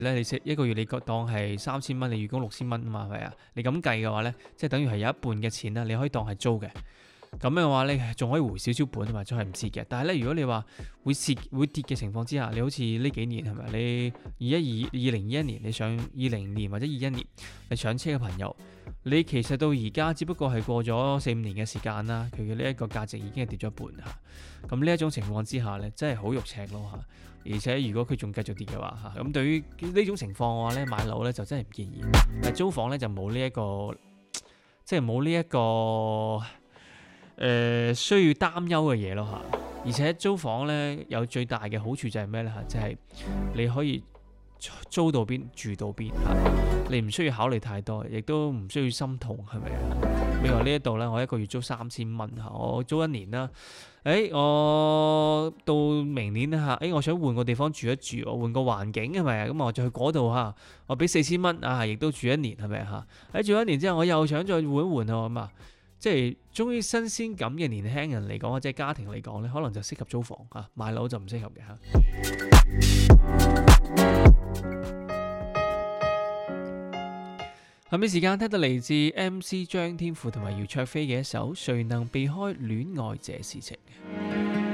咧，你一個月你當係3000蚊，你月供6000蚊啊嘛，係咪啊？你咁計嘅話咧，即係等於係有一半嘅錢啦，你可以當係租嘅。咁嘅話咧，仲可以回少少本啊嘛，仲係唔蝕嘅。但係咧，如果你話會跌嘅情況之下，你好似呢幾年係咪？你2021年你上20年或者21年你上車嘅朋友，你其實到而家只不過係過咗4-5年嘅時間啦，佢嘅呢一個價值已經係跌咗一半嚇。咁呢一種情況之下咧，真係好肉赤咯嚇。而且如果佢仲繼續跌嘅話嚇，咁對於呢種情況嘅話咧，買樓咧就真係唔建議。但係租房咧就冇呢一個，即係冇呢一個。需要擔憂嘅嘢咯嚇，而且租房咧有最大嘅好處就係咩咧嚇，就係你可以租到邊住到邊嚇，你唔需要考慮太多，亦都唔需要心痛，係咪啊？你話呢一度咧，我一個月租3000蚊嚇，我租1年啦，我到明年啦嚇，我想換個地方住一住，我換個環境係咪啊？咁我就去嗰度嚇，我俾4000蚊啊，亦都住1年係咪啊嚇？住1年之後，我又想再換一換喎咁啊！即係中意新鮮感嘅年輕人嚟講，或者家庭嚟講咧，可能就適合租房嚇，買樓就唔適合嘅嚇。下面時間聽到嚟自 MC 張天賦同埋姚焯菲嘅一首《誰能避開戀愛這事情》。